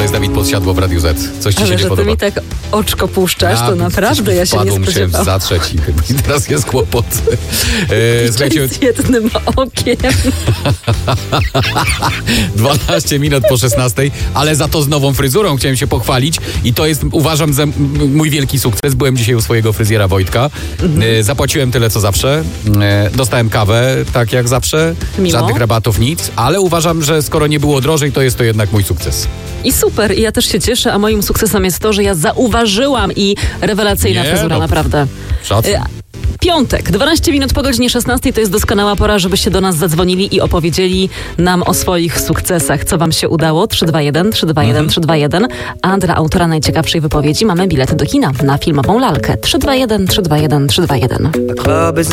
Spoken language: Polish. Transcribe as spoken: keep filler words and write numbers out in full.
jest Dawid Podsiadło w Radiu Z. Coś ci Ale się nie że podoba? ty mi tak oczko puszczasz, to naprawdę ja się nie Musiałem spodziewałam. zatrzeć i, i teraz jest kłopot. E, słuchajcie, Z jednym okiem. dwanaście minut po szesnastej, ale za to z nową fryzurą chciałem się pochwalić i to jest, uważam, za m- mój wielki sukces. Byłem dzisiaj u swojego fryzjera Wojtka. Mhm. E, zapłaciłem tyle, co zawsze. E, dostałem kawę, tak jak zawsze. Miło. Żadnych rabatów, nic, ale uważam, że skoro nie było drożej, to jest to jednak mój sukces. I super, i ja też się cieszę, a moim sukcesem jest to, że ja zauważyłam i rewelacyjna Nie, fryzura, no. naprawdę. Szacun. E, Piątek, dwanaście minut po godzinie szesnastej to jest doskonała pora, żebyście do nas zadzwonili i opowiedzieli nam o swoich sukcesach. Co wam się udało? trzy dwa jeden, trzy dwa jeden, trzy dwa jeden. A dla autora najciekawszej wypowiedzi mamy bilety do kina na filmową lalkę. trzy dwa jeden, trzy dwa jeden, trzy dwa jeden.